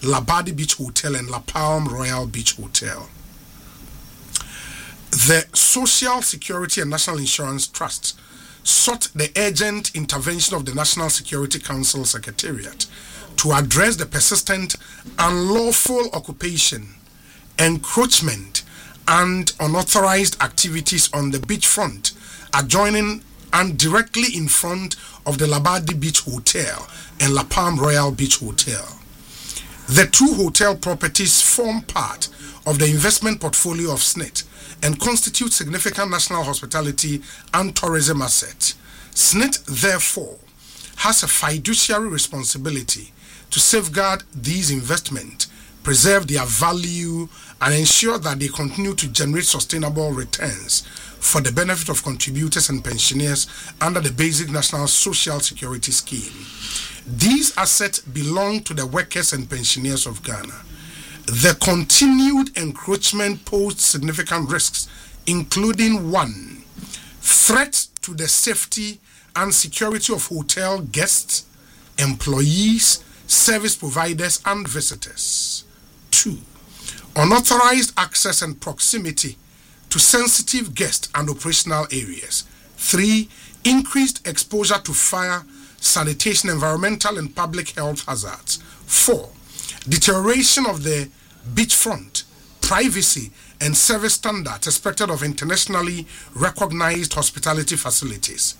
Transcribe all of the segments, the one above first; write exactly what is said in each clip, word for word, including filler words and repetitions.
Labadi Beach Hotel and La Palm Royal Beach Hotel. The Social Security and National Insurance Trust sought the urgent intervention of the National Security Council Secretariat to address the persistent unlawful occupation, encroachment, and unauthorized activities on the beachfront adjoining and directly in front of the Labadi Beach Hotel and La Palm Royal Beach Hotel. The two hotel properties form part of the investment portfolio of S N I T and constitute significant national hospitality and tourism assets. S N I T, therefore, has a fiduciary responsibility to safeguard these investments, preserve their value, and ensure that they continue to generate sustainable returns for the benefit of contributors and pensioners under the Basic National Social Security Scheme. These assets belong to the workers and pensioners of Ghana. The continued encroachment posed significant risks, including one, threat to the safety and security of hotel guests, employees, service providers, and visitors. Two, unauthorized access and proximity to sensitive guest and operational areas. Three, increased exposure to fire, sanitation, environmental, and public health hazards. Four, deterioration of the beachfront, privacy, and service standards expected of internationally recognized hospitality facilities.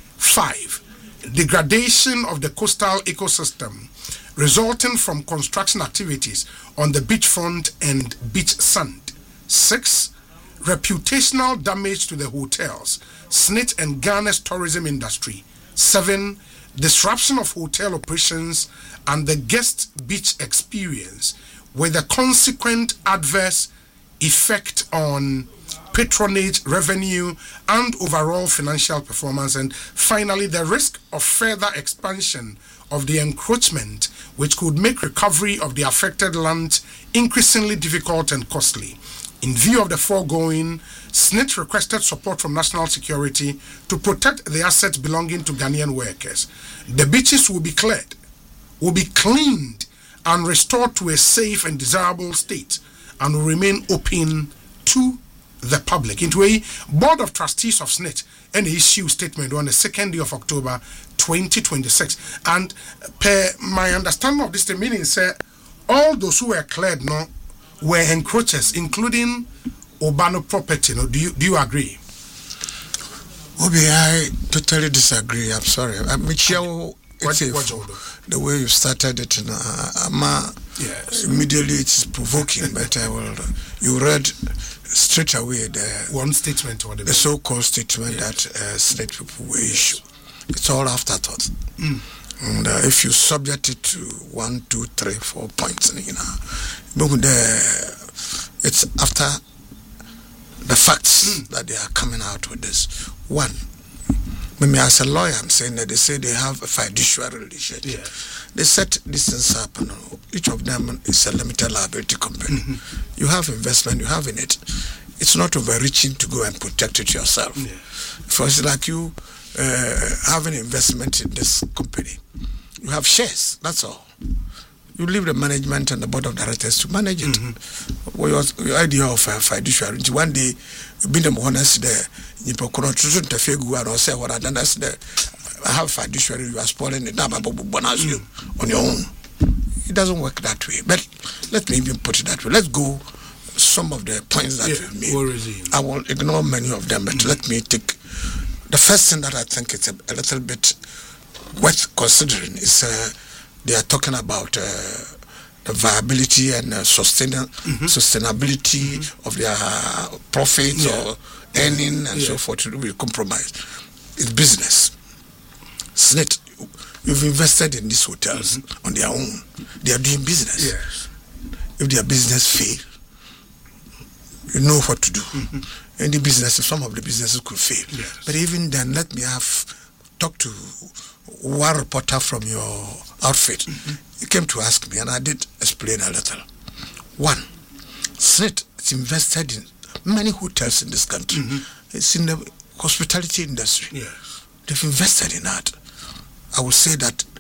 Five, degradation of the coastal ecosystem resulting from construction activities on the beachfront and beach sand. Six, reputational damage to the hotels, S N I T, and Ghana's tourism industry. Seven, disruption of hotel operations and the guest beach experience with a consequent adverse effect on patronage, revenue, and overall financial performance. And finally, the risk of further expansion of the encroachment, which could make recovery of the affected land increasingly difficult and costly. In view of the foregoing, S N I T requested support from national security to protect the assets belonging to Ghanaian workers. The beaches will be cleared, will be cleaned, and restored to a safe and desirable state, and will remain open to the public. Into a Board of Trustees of S N I T and issue statement on the second day of October twenty twenty-six. And per my understanding of this, the meaning is uh, all those who were cleared no were encroachers, including Obano property. No, do you do you agree? Obi, I totally disagree. I'm sorry. I'm sure what, what the way you started it. You know, I'm, uh, yes. Immediately it's provoking, but I will. You read straight away the one statement or the, the so-called statement yes. that uh, state people will issue. It's all afterthought. Mm. And uh, if you subject it to one, two, three, four points, you know, the, it's after the facts mm. that they are coming out with this. One, maybe as a lawyer, I'm saying that they say they have a fiduciary relationship. Yeah. They set this things up, you know, each of them is a limited liability company. Mm-hmm. You have investment, you have in it. It's not overreaching to go and protect it yourself. Yeah. For it's like you uh, have an investment in this company. You have shares, that's all. You leave the management and the board of directors to manage it. Mm-hmm. Well, your, your idea of uh, fiduciary, one day, you be the honest there, you say what I done, that's the I have fiduciary, you are spoiling it, mm. on your own. It doesn't work that way. But let me even put it that way. Let's go some of the points that yeah, we made. I will ignore many of them, but mm. let me take the first thing that I think is a, a little bit worth considering is uh, they are talking about uh, the viability and uh, sustain mm-hmm. sustainability mm-hmm. of their uh, profits yeah. or earning and yeah. so forth. To be compromised. It's business. S N I T, you've invested in these hotels mm-hmm. on their own. They are doing business. Yes. If their business fail, you know what to do. Mm-hmm. Any business, some of the businesses could fail. Yes. But even then, let me have talked to one reporter from your outfit. Mm-hmm. He came to ask me, and I did explain a little. One, S N I T is invested in many hotels in this country. Mm-hmm. It's in the hospitality industry. Yes. They've invested in that. I would say that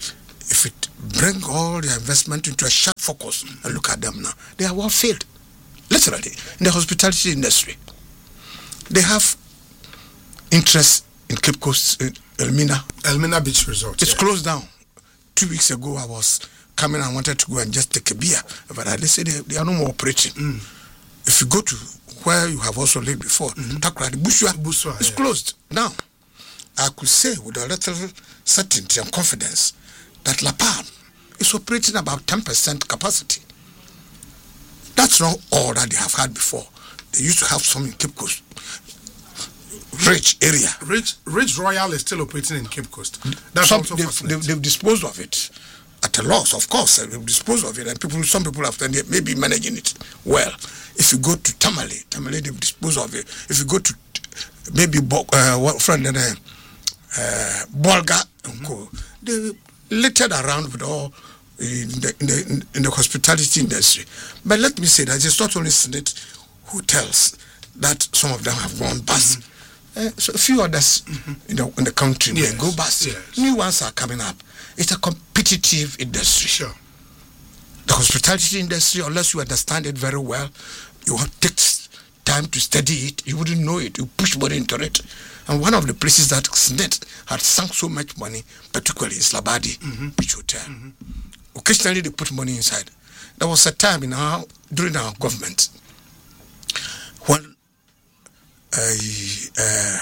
if it bring all their investment into a sharp focus and look at them now, they have all failed. Literally, in the hospitality industry. They have interest in Cape Coast, in Elmina. Elmina Beach Resort. It's yes. closed down. Two weeks ago, I was coming and wanted to go and just take a beer. But they said they, they are no more operating. Mm. If you go to where you have also lived before, mm-hmm. Takoradi, Bushua, Bushua it's yes. closed. Now, I could say with a little certainty and confidence that La Palm is operating about ten percent capacity. That's not all that they have had before. They used to have some in Cape Coast. Rich area. Rich, Rich Royal is still operating in Cape Coast. That's some, also they've, fascinating. they've, they've disposed of it at a loss, of course. They've disposed of it, and people, some people have maybe managing it well. If you go to Tamale, Tamale, they've disposed of it. If you go to maybe uh, what friend uh, uh, Bolga, mm-hmm. they littered around with all in the, in the in the hospitality industry. But let me say that it's not only Senate hotels that some of them have gone bust. Mm-hmm. Uh, so a few others mm-hmm. in, the, in the country yes. may go bust. Yes. New ones are coming up. It's a competitive industry. Sure. The hospitality industry, unless you understand it very well, you have takes time to study it. You wouldn't know it. You push money into it. And one of the places that Snet had sunk so much money, particularly is Labadi mm-hmm. Beach Hotel. Mm-hmm. Occasionally they put money inside. There was a time in our during our government when uh, uh,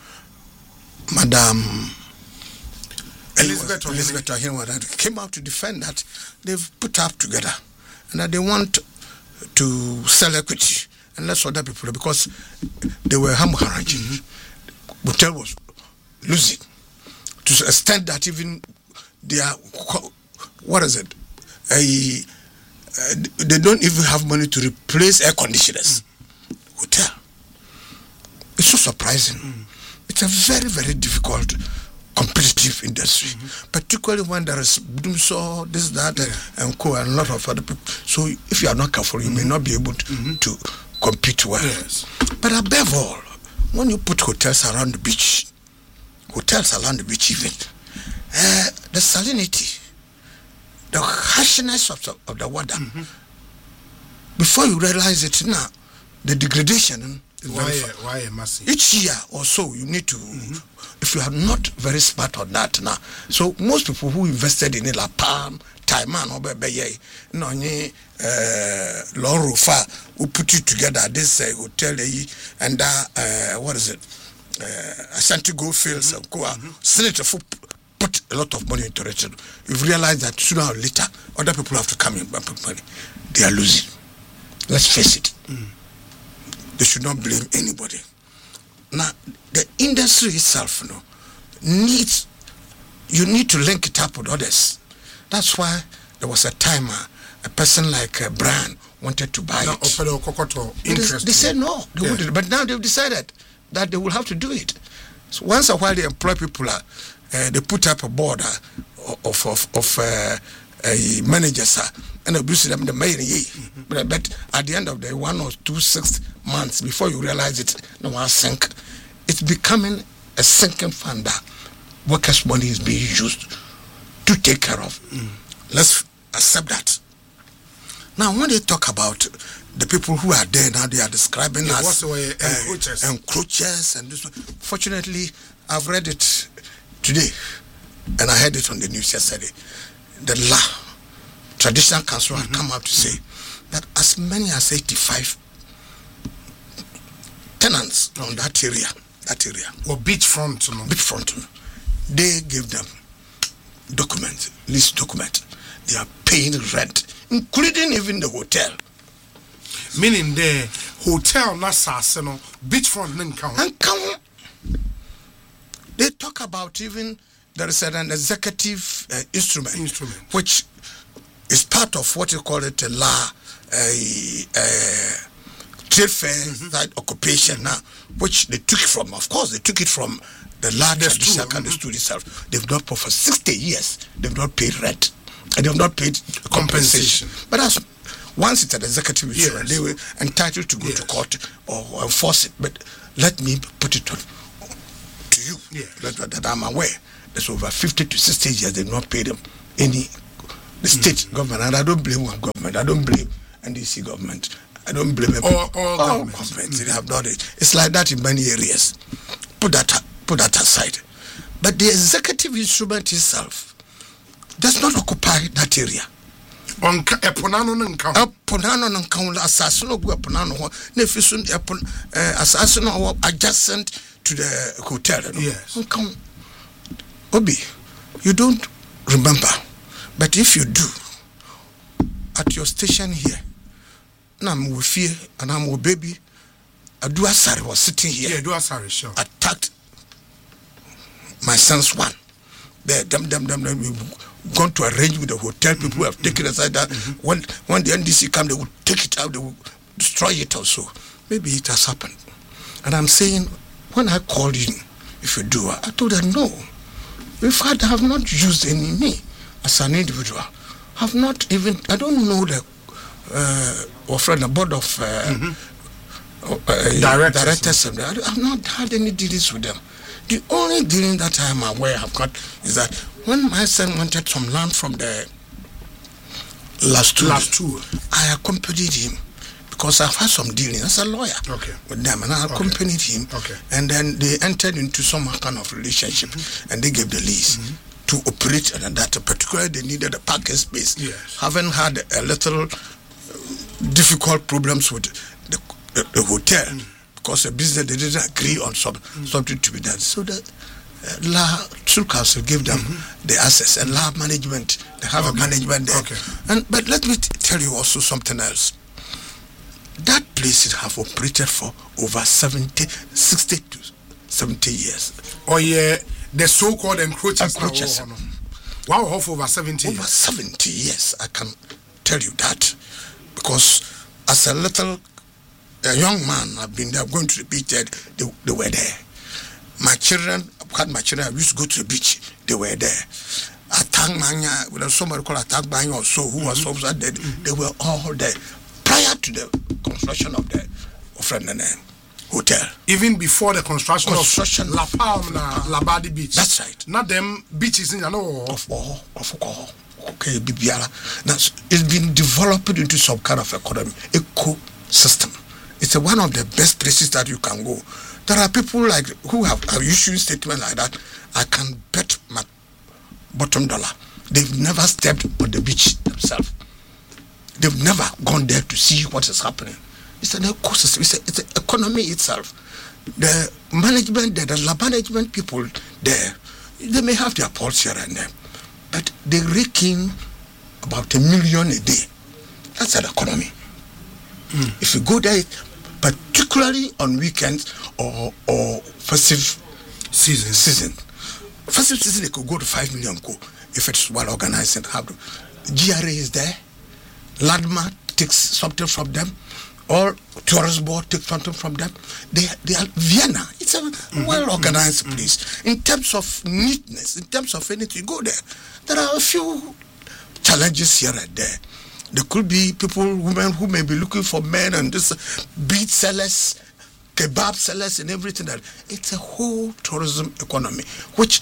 Madam Elizabeth Elizabeth Ohinwa came out to defend that they've put up together and that they want to sell equity and let other people, because they were hemorrhaging. Mm-hmm. Hotel was losing to the extent that even they are, what is it? A, uh, they don't even have money to replace air conditioners. Mm-hmm. Hotel. It's so surprising. Mm-hmm. It's a very, very difficult competitive industry, mm-hmm. particularly when there is Doomsaw, this, that, yeah. and co, and a lot of other people. So if you are not careful, you mm-hmm. may not be able to, mm-hmm. to compete well. Yes. But above all, when you put hotels around the beach, hotels around the beach even, uh, the salinity, the harshness of the, of the water, mm-hmm. before you realize it now, the degradation is why, very a, why a massive? Each year or so, you need to, mm-hmm. if you are not very smart on that now. So most people who invested in it, La Palm, Taiman, Obebeye, Nonye, Lorofa, who put it together, this uh, hotel, and uh, uh, what is it? Uh, Ashanti Goldfields, mm-hmm. Goa, mm-hmm. Senator put a lot of money into it. You've realized that sooner or later, other people have to come in and put money. They are losing. Let's face it. Mm. They should not blame anybody. Now, the industry itself, you know, needs, you need to link it up with others. That's why there was a time uh, a person like uh, Brian wanted to buy now, it. They, they said no, they yeah. wouldn't. But now they've decided that they will have to do it. So once a while they employ people, uh, uh, they put up a board uh, of of, of uh, uh, managers uh, and abuse them the mayor. Mm-hmm. But, but at the end of the one or two six months before you realize it, no one sink. It's becoming a sinking fund that workers' money is being used to take care of. Mm. Let's accept that. Now, when they talk about the people who are there now, they are describing yeah, as uh, encroachers. encroachers and this one. Fortunately, I've read it today, and I heard it on the news yesterday. The law, Traditional Council mm-hmm. had come out to say that as many as eighty-five tenants on that area, that area, or beachfront, you know. beachfront, you know, they give them documents, list document. They are paying rent, including even the hotel. Meaning the hotel, not Sasano, beachfront, didn't count. And count. They talk about even there is an executive uh, instrument, instrument, which is part of what you call it a law, a, a trade fair mm-hmm. side occupation now, which they took from, of course, they took it from the law traditional mm-hmm. school itself. They've not for sixty years. They've not paid rent, and they've not paid compensation. compensation. But as once it's an executive instrument, yes. they were entitled to go yes. to court or, or enforce it. But let me put it on to you yes. that, that I'm aware. There's over fifty to sixty years they've not paid them any the state mm. government, and I don't blame one government. I don't blame N D C government. I don't blame all, all, all governments. governments. Mm. They have done it. It's like that in many areas. Put that put that aside. But the executive instrument itself does not occupy that area. On Eponano and Count. Eponano and Count assassin of Eponano, Nefisun assassin or adjacent to the hotel. Yes. Obi, you don't remember, but if you do, at your station here, and I'm with fear and I'm with baby, Adua Sari was sitting here. Yeah, Adua Sari, sure. Attacked my son's one. They, them, them, them, them, we've gone to arrange with the hotel people mm-hmm. who have taken aside that. Mm-hmm. When, when the N D C come, they will take it out, they will destroy it also. Maybe it has happened. And I'm saying, when I called in, if you do, I told them, no. If I have not used any me as an individual, have not even, I don't know the, uh, or friend, the board of uh, mm-hmm. uh, directors. directors. I have not had any dealings with them. The only dealing that I am aware I've got is that when my son wanted some land from the last two, last two. I accompanied him because I've had some dealing as a lawyer okay. with them, and I accompanied okay. him. Okay. And then they entered into some kind of relationship, mm-hmm. and they gave the lease mm-hmm. to operate on that. Particularly, they needed a parking space. Yes. Having had a little difficult problems with the, the, the hotel. Mm-hmm. Because the business, they didn't agree on some, mm-hmm. something to be done. So the uh, La Sul Council gave them mm-hmm. the access, and La Management, they have okay. a management there. Okay. And But let me t- tell you also something else. That place have operated for over seventy, sixty to seventy years. Oh yeah, the so-called encroachers. Encroachers. Wow, for over seventy over years. seventy years, I can tell you that. Because as a little a young man, I've been there, going to the beach, they, they, they were there. My children, I've had my children, I used to go to the beach, they were there. Atang with somebody called Atang Manya or so, who was also dead, they were all there. Prior to the construction of the of hotel. Even before the construction, construction of La Palma, La Labadi Beach. That's right. Not them beaches in know. Of all, of all. Okay, Bibiara. Now, it's been developed into some kind of economy, ecosystem. It's a, one of the best places that you can go. There are people like who have are issuing statements like that. I can bet my bottom dollar. They've never stepped on the beach themselves. They've never gone there to see what is happening. It's an ecosystem. It's, a, it's an economy itself. The management, the, the management people there, they may have their pulse here and there, but they rake in about a million a day. That's an economy. Mm. If you go there, particularly on weekends or or festive season, season, festive season, they could go to five million go if it's well organized and have. G R A is there. Landmark takes something from them, or tourist board takes something from them. They they are Vienna. It's a mm-hmm. well organized mm-hmm. place in terms of neatness, in terms of anything. You go there, there are a few challenges here and there. There could be people, women who may be looking for men and this bead sellers, kebab sellers and everything. That it's a whole tourism economy, which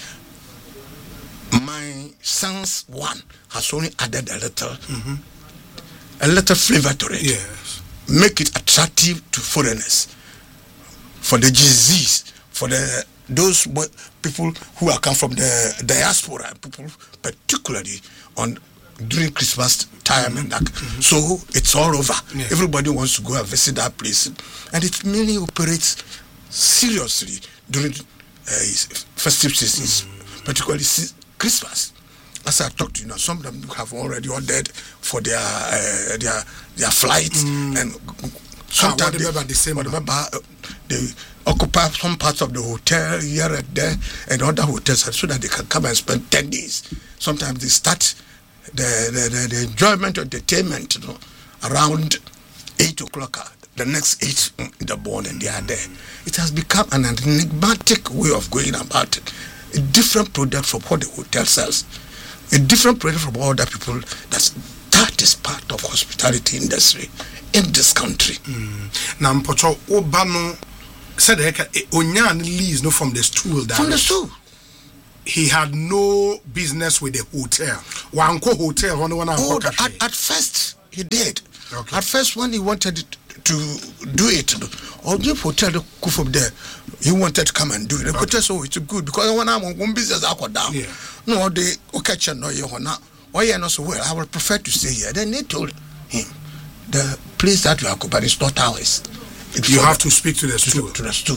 my son's one has only added a little, mm-hmm. a little flavor to it. Yes. Make it attractive to foreigners, for the G Zs, for the those people who are come from the diaspora, people particularly on during Christmas time, mm-hmm. and that. Mm-hmm. So it's all over. Yeah. Everybody wants to go and visit that place, and it mainly operates seriously during uh, festive seasons, mm-hmm. particularly Christmas. As I talked to you now, some of them have already ordered for their uh, their their flights, mm. and sometimes ah, they, December. Remember, uh, they occupy some parts of the hotel here and there and other hotels so that they can come and spend ten days. Sometimes they start the the, the, the enjoyment or entertainment, you know, around eight o'clock. The next eight in the morning, they are there. It has become an enigmatic way of going about it. A different product from what the hotel sells. A different product from all other people. That's, that is part of hospitality industry in this country. Now, Mpocho Obano said, "Onya lease no from the stool." From the stool. he had no business with the hotel. Wanko hotel, one one oh, at, at first he did. Okay. At first, when he wanted to do it, or the hotel go from there, he wanted to come and do it. The hotel so it's good because when I'm on business, I go down. Yeah. No, they okay, no, you now. Why you not so well? I would prefer to stay here. Then they told him the place that you are occupying is not ours. You have to speak to the steward. To the steward.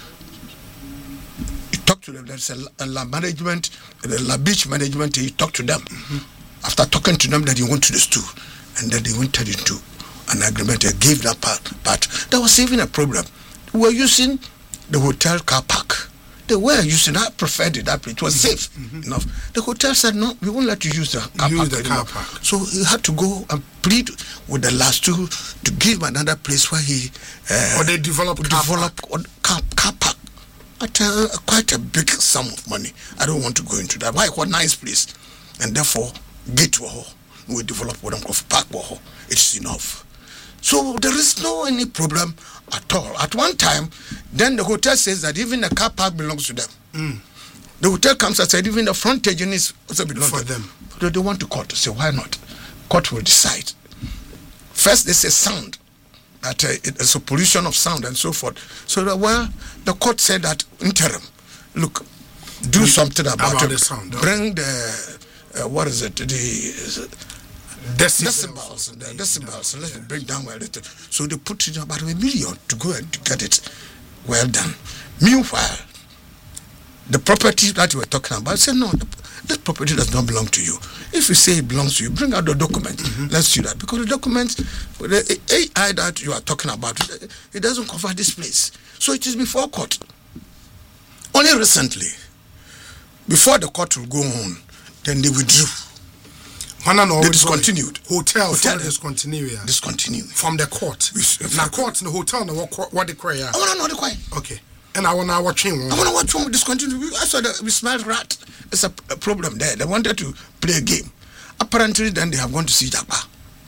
You talk to them. There's a, a la management, the La Beach management. You talk to them. Mm-hmm. After talking to them, that you went to the steward, and then they went into an agreement. They gave that part. But there was even a problem. We were using the hotel car park. They were using. I preferred it that way. It was safe mm-hmm. enough. The hotel said no, we won't let you use the car use park. The car park. So he had to go and plead with the last two to give another place where he uh, or they develop car develop park. Car, car park at a, quite a big sum of money. I don't want to go into that. Why? What nice place, and therefore get to a we develop what I'm called park. It's enough. So there is no any problem at all. At one time, then the hotel says that even the car park belongs to them. Mm. The hotel comes and said even the frontage is also belongs for to them. But they want to court to say why not? Court will decide. First they say sound, that uh, it's a pollution of sound and so forth. So that, well, the court said that interim, look, do we, something about, about it. The sound. Bring the uh, what is it? The is it, decibels, decibels, the decibels, and let it break down a little. So they put it about a million to go and to get it well done. Meanwhile, the property that you were talking about, said no, this property does not belong to you. If you say it belongs to you, bring out the document. Mm-hmm. Let's see that. Because the document, the A I that you are talking about, it doesn't cover this place. So it is before court. Only recently, before the court will go on, then they withdrew. One and all they discontinued. Hotel, hotel discontinued. Yeah. Discontinued. From the court. Now court in the hotel, no, what, what the cry? I want to know the cry. Okay. And I want to watch him. I want to watch him discontinue. I saw that we smelled rat. It's a, a problem there. They wanted to play a game. Apparently, then they have gone to see Jakpa.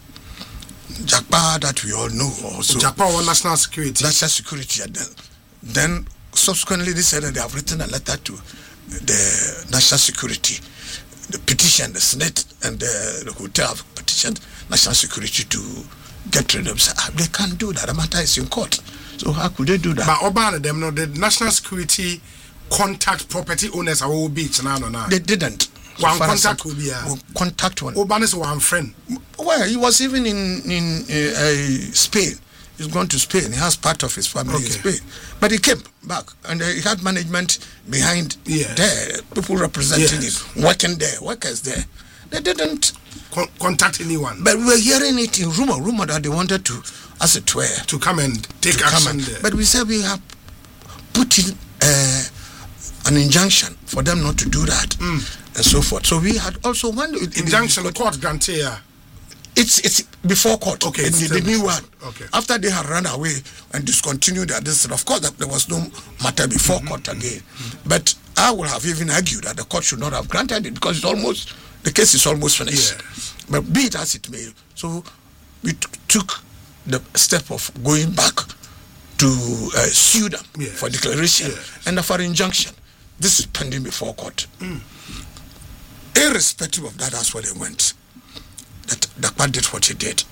Jakpa that we all know also. Jakpa or national security. National security. And then, then subsequently they said that they have written a letter to the national security. The petition, the Senate and the, the hotel have petitioned national security to get rid of them. Ah, they can't do that. The matter is in court. So how could they do that? But Obama, them know the national security contact property owners are all beach now, no, no. They didn't. One contact will be a contact one. Obama is one friend. Well, he was even in in uh, uh, Spain. He's gone to Spain. He has part of his family okay. in Spain, but he came back and uh, he had management behind yes. there. People representing yes. him, working there, workers there. They didn't Con- contact anyone. But we were hearing it in rumor, rumor that they wanted to, as it were, to come and take to action and, there. But we said we have put in uh, an injunction for them not to do that mm. and so forth. So we had also one injunction. The court granted. It's it's before court. Okay, it's the, the new one. Okay. After they had run away and discontinued that, this of course there was no matter before mm-hmm. court again. Mm-hmm. But I would have even argued that the court should not have granted it because it's almost the case is almost finished. Yes. But be it as it may, so we t- took the step of going back to uh, sue them yes. for declaration yes. and for injunction. This is pending before court. Mm. Irrespective of that, that's where they went. That Dakpa did what he did.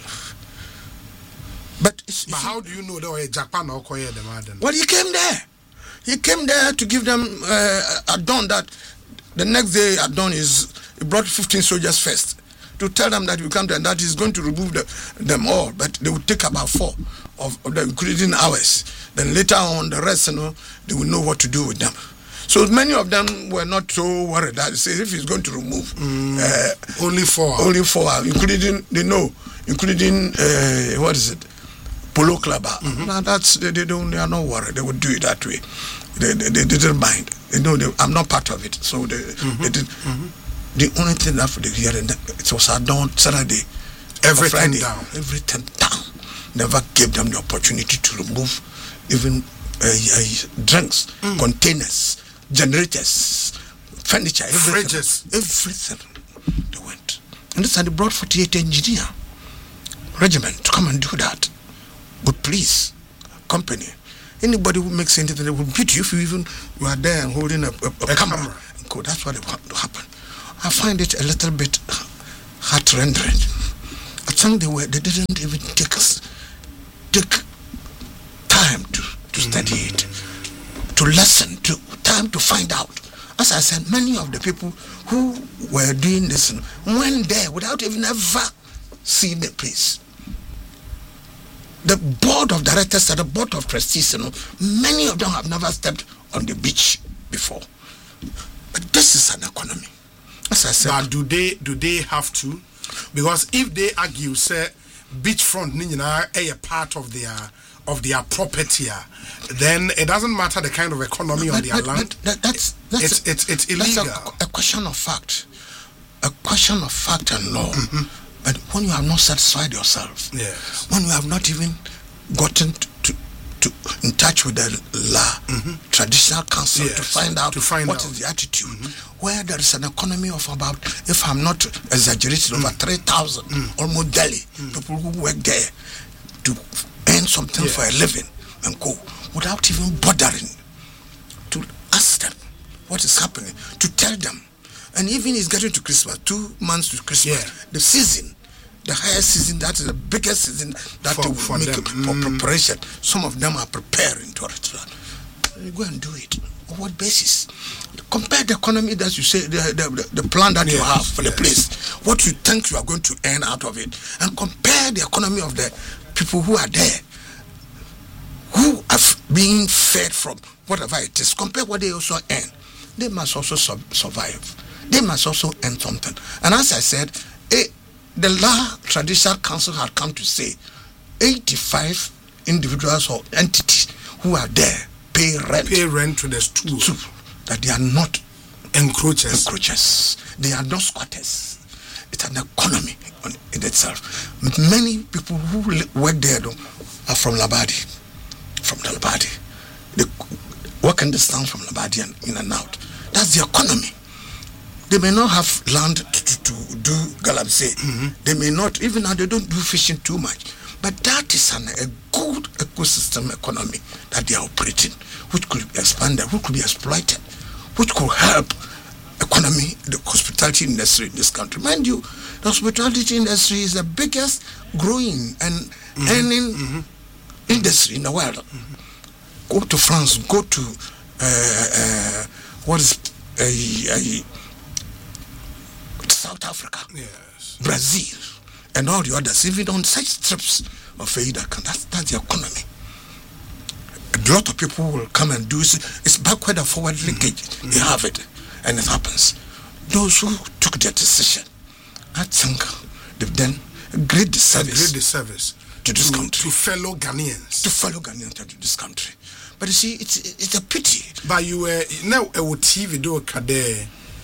But, it's, but how do you know that way Japan or Korea the madden? Well, he came there. He came there to give them uh, a dawn that the next day at dawn is he brought fifteen soldiers first to tell them that you come there and that he's going to remove the, them all, but they would take about four of, of them, including ours. Then later on, the rest, you know, they will know what to do with them. So many of them were not so worried that say if he's going to remove mm, uh, only four, only four, including they know, including uh, what is it, Polo Club. Mm-hmm. Now that's they, they don't they are not worried. They would do it that way. They they, they didn't mind. They know they, I'm not part of it. So they, mm-hmm. they did. Mm-hmm. The only thing that they hear it was a dawn Saturday, everything Friday, down, everything down. Never gave them the opportunity to remove even uh, uh, drinks, mm. containers, generators, furniture, everything. Fridges. Everything. They went. And this time they brought forty-eight engineer regiment to come and do that. With police, company. Anybody who makes anything, they will beat you if you even you are there and holding a, a, a, a camera. camera. and co. That's what happened. I find it a little bit heart-rendering. I think they were they didn't even take take time to, to study it, to listen, to time to find out. As I said, many of the people who were doing this went there without even ever seeing the place. The board of directors and the board of trustees, you know, many of them have never stepped on the beach before. But this is an economy. As I said, but do they do they have to? Because if they argue, say, beachfront ninja a part of their of their property, then it doesn't matter the kind of economy but, on their but, land. But that, that's, that's it's, a, it's it's illegal. That's a, a question of fact, a question of fact and law. Mm-hmm. But when you have not satisfied yourself, yes. when you have not even gotten to, to, to in touch with the law, mm-hmm. traditional council yes. to find out to find what out. is the attitude, mm-hmm. where there is an economy of about, if I'm not exaggerating, mm-hmm. over three thousand, mm-hmm. almost daily, mm-hmm. people who work there to earn something yes. for a living and go without even bothering to ask them what is happening, to tell them. And even it's getting to Christmas, two months to Christmas, yeah. the season, the highest season, that is the biggest season that for, they will for make them. for mm. preparation. Some of them are preparing to it. You go and do it. On what basis? Compare the economy that you say, the, the, the plan that yes. you have for yes. the place, what you think you are going to earn out of it, and compare the economy of the people who are there, who are being fed from whatever it is. Compare what they also earn. They must also sub- survive. They must also earn something. And as I said, eh, the law traditional council had come to say eighty-five individuals or entities who are there pay rent. Pay rent to the stool. To, that they are not encroachers. encroachers. They are not squatters. It's an economy on, in itself. Many people who work there though, are from Labadi. From the Labadi. They work in distance from Labadi and in and out. That's the economy. They may not have land to, to, to do galamsey. Mm-hmm. They may not, even now they don't do fishing too much. But that is an, a good ecosystem economy that they are operating, which could be expanded, which could be exploited, which could help economy, the hospitality industry in this country. Mind you, the hospitality industry is the biggest growing and mm-hmm. earning mm-hmm. industry in the world. Mm-hmm. Go to France, go to uh, uh, what is a, a South Africa, yes. Brazil, and all the others, even on such trips of Aida, that's, that's the economy. A lot of people will come and do it. It's backward and forward mm-hmm. linkage. Mm-hmm. You have it, and it happens. Those who took their decision, I think they've done a great disservice, a great disservice to this to, country, to fellow Ghanaians, to fellow Ghanaians to this country. But you see, it's it's a pity. But you were now a T V do kade.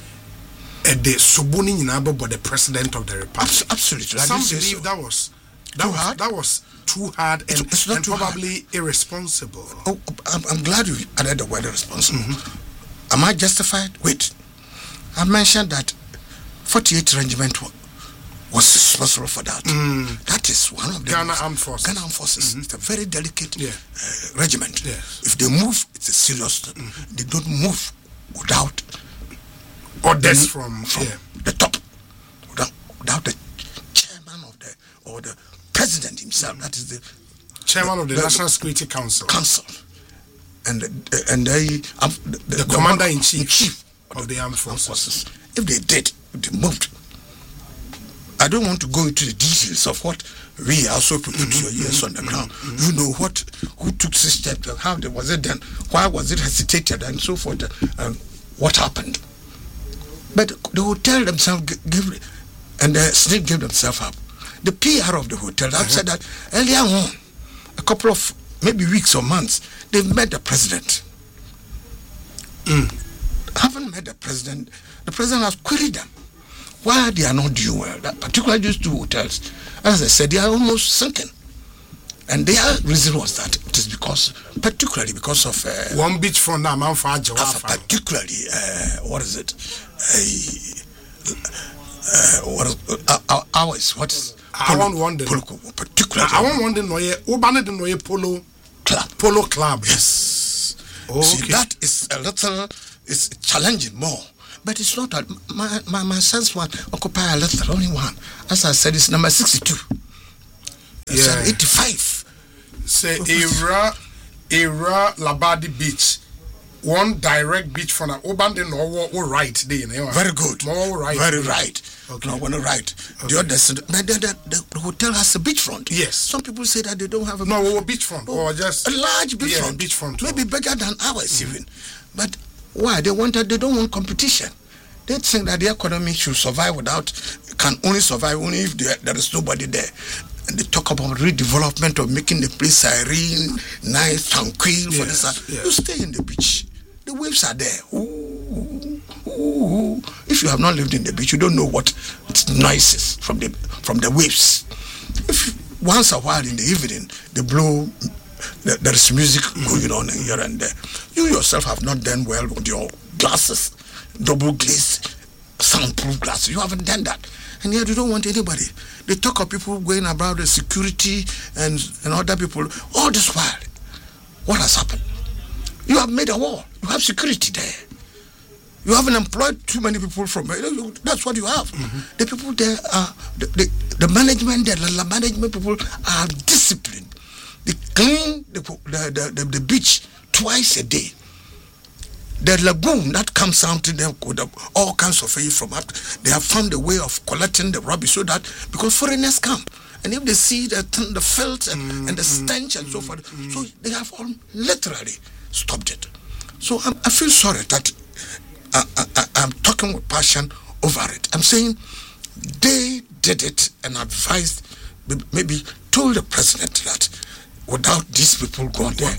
The Sobuni Nabo, but the president of the republic. Absolutely. Some believe so. that was that too was hard? that was too hard and, it's not and too probably hard. irresponsible. Oh, I'm, I'm glad you added the word irresponsible. Mm-hmm. Am I justified? Wait. I mentioned that forty-eight Regiment was responsible for that. Mm. That is one of the Ghana Armed Forces. Ghana Armed Forces. Mm-hmm. It's a very delicate yeah. uh, regiment. Yes. If they move, it's a serious thing. Mm-hmm. They don't move without orders from, from yeah. the top, without, without the chairman of the or the president himself. That is the chairman the, of the, the National Security Council. Council, and the, and they um, the, the, the commander in chief, chief of the armed forces. forces. If they did, if they moved. I don't want to go into the details of what we also put mm-hmm, your ears mm-hmm, on the ground. Mm-hmm. You know what, who took this step, how was it done, why was it hesitated, and so forth, and what happened. But the hotel themselves give, and the snake gave themselves up. The P R of the hotel, I've uh-huh. said that earlier on, a couple of maybe weeks or months, they've met the president. Mm. Haven't met the president. The president has queried them why they are not doing well. That particularly these two hotels, as I said, they are almost sinking. And their reason was that it is because, particularly because of uh, one beach from now, man for Jawafa. Particularly, uh, what is it? Uh, uh, what is uh, ours? What is? I want one. Particularly, I want one. The noye. Ubane the noye polo club. Polo club. Yes. Oh, see, okay. that is a little. It's challenging more. But it's not a, my, my, my son's one, occupy a letter, only one. As I said, it's number sixty-two. It's Yeah. eighty-five. Say, Era, Era Labadi Beach. One direct beach from an urban, then no right there. Very good. More right. Very right. Okay. No, one right. Okay. The other, but the, the, the hotel has a beachfront. Yes. Some people say that they don't have a No, we were beachfront or just a large beachfront. Yeah, beachfront. Maybe bigger than ours mm-hmm. even. But why? They wanted. They don't want competition. They think that the economy should survive without, can only survive only if there, there is nobody there. And they talk about redevelopment of making the place serene, nice, tranquil for yes, the sun. yes. You stay in the beach. The waves are there. Ooh, ooh, ooh. If you have not lived in the beach, you don't know what noises from the from the waves. If once a while in the evening they blow, there, there is music going on here and there. You yourself have not done well with your glasses, double glazed, soundproof glasses. You haven't done that, and yet you don't want anybody. They talk of people going about the security and and other people. All this while, what has happened? You have made a wall. You have security there. You haven't employed too many people from you know, that's what you have. Mm-hmm. The people there are the, the, the management there, the management people are disciplined. They clean the the, the, the beach twice a day. The lagoon that comes out to them with all kinds of fish from up, they have found a way of collecting the rubbish so that because foreigners come. And if they see the, the filth and, mm-hmm. and the stench and so forth, mm-hmm. so they have all literally stopped it. So I'm, I feel sorry that I, I, I'm talking with passion over it. I'm saying they did it and advised, maybe told the president that without these people going there.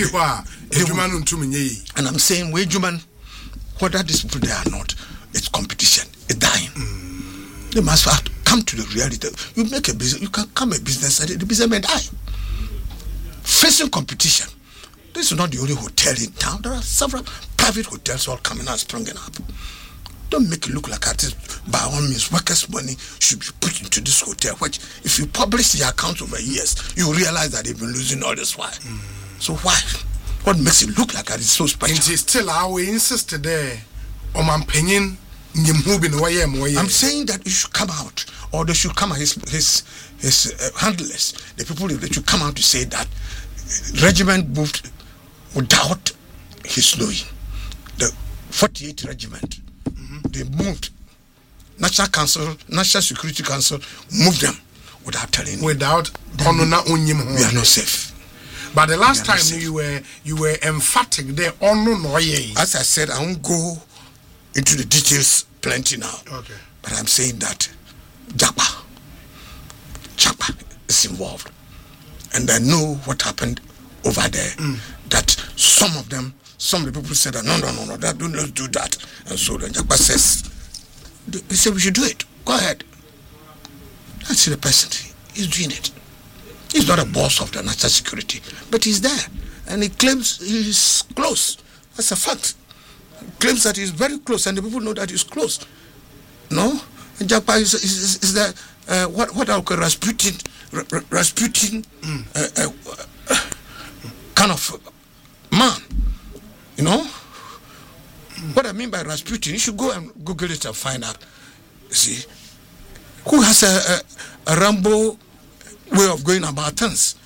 And I'm saying, Wejuman, whether these people there are not, it's competition, it's dying. Mm. They must have to come to the reality. You make a business, you can come a business and the business may die. Facing competition. This is not the only hotel in town. There are several private hotels all coming out, springing up. Don't make it look like artists, by all means, workers' money should be put into this hotel, which, if you publish the accounts over years, you realize that they've been losing all this while. Mm. So why? What makes it look like that it's so special? And still, I will insist there on my opinion. I'm saying that it should come out, or they should come out, his, his, his uh, handlers, the people, they should come out to say that regiment moved without his knowing. The forty-eighth Regiment, mm-hmm. they moved. National Council, National Security Council moved them without telling. Without, we are not safe. But the last time you were you were emphatic there on no. As I said, I won't go into the details plenty now. Okay. But I'm saying that Japa, Japa is involved, and I know what happened over there. Mm. That some of them, some of the people said that no, no, no, no, that do not do that, and so then Japa says, he said we should do it. Go ahead. That's the person. He's doing it. He's not a boss of the national security, but he's there, and he claims he's close. That's a fact. He claims that he's very close, and the people know that he's close. No, and Japa is is, is the uh, what what I call Rasputin, Rasputin mm. uh, uh, uh, kind of man. You know mm. what I mean by Rasputin? You should go and Google it and find out. You see, who has a, a, a Rambo way of going about things.